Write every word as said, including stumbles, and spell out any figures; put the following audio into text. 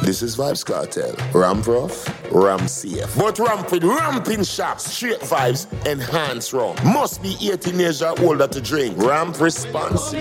This is Vibes Cartel. Ramp rough, ram safe. But ramp with ramping shots, straight vibes, enhanced rum. Must be eighteen years or older to drink. Ramp responsible.